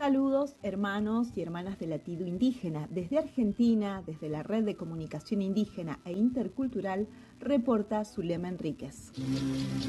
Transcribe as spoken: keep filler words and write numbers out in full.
Saludos, hermanos y hermanas de latido indígena. Desde Argentina, desde la Red de Comunicación Indígena e Intercultural, reporta Zulema Enríquez.